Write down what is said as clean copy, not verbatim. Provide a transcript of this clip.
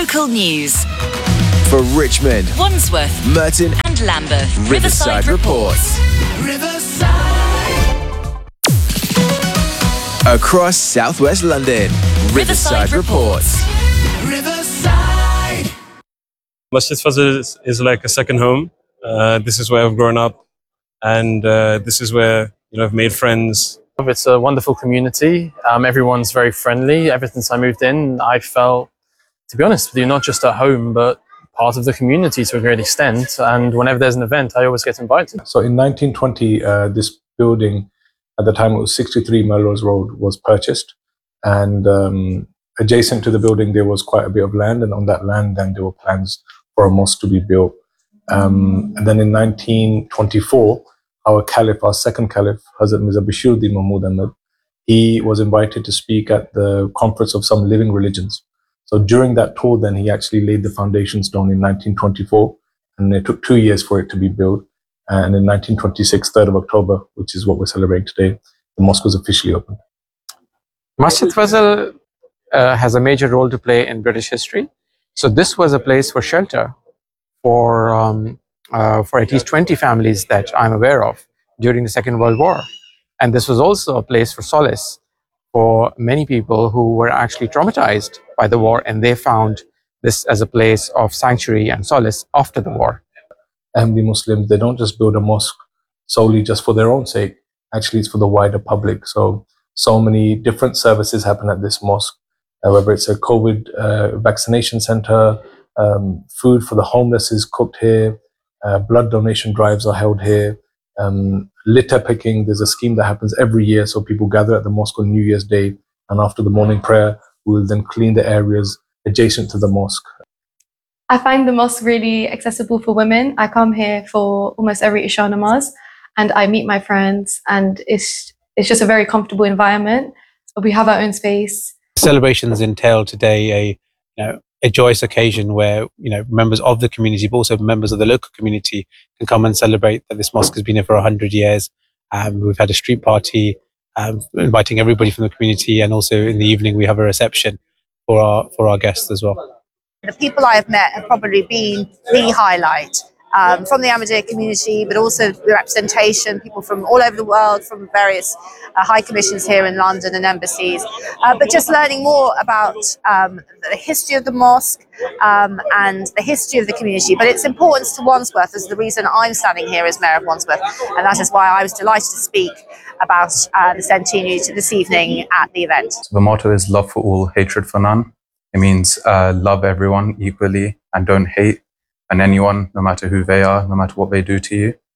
Local news For Richmond, Wandsworth Merton and Lambeth. Riverside reports. Across southwest London, Riverside reports. Masjid Fazl is like a second home. This is where I've grown up, and this is where I've made friends. It's a wonderful community. Everyone's very friendly. Ever since I moved in, I felt, to be honest with you, not just at home, but part of the community to a great extent. And whenever there's an event, I always get invited. So in 1920, this building, at the time it was 63 Melrose Road, was purchased. And adjacent to the building, there was quite a bit of land. And on that land, then there were plans for a mosque to be built. And then in 1924, our caliph, our second caliph, Hazrat Mirza Bashiruddin Mahmud Ahmad, he was invited to speak at the conference of some living religions. So during that tour, then he actually laid the foundation stone in 1924, and it took 2 years for it to be built. And in 1926, 3rd of October, which is what we're celebrating today, the mosque was officially opened. Masjid Fazl has a major role to play in British history. So this was a place for shelter for at least 20 families that I'm aware of during the Second World War. And this was also a place for solace for many people who were actually traumatized by the war, and they found this as a place of sanctuary and solace after the war. Ahmadi Muslims, they don't just build a mosque solely just for their own sake. Actually, it's for the wider public. So many different services happen at this mosque, whether it's a COVID vaccination center, food for the homeless is cooked here, blood donation drives are held here, litter picking, there's a scheme that happens every year. So people gather at the mosque on New Year's Day, and after the morning prayer, we'll then clean the areas adjacent to the mosque. I find the mosque really accessible for women. I come here for almost every Isha namaz, and I meet my friends, and it's just a very comfortable environment. We have our own space. Celebrations entail today a joyous occasion where members of the community, but also members of the local community, can come and celebrate that this mosque has been here for 100 years. We've had a street party, inviting everybody from the community, and also in the evening we have a reception for our guests as well. The people I have met have probably been the highlight from the Ahmadiyya community, but also the representation, people from all over the world, from various high commissions here in London and embassies, but just learning more about the history of the mosque and the history of the community. But its importance to Wandsworth is the reason I'm standing here as Mayor of Wandsworth, and that is why I was delighted to speak about the centenary this evening at the event. So the motto is love for all, hatred for none. It means love everyone equally and don't hate anyone, no matter who they are, no matter what they do to you.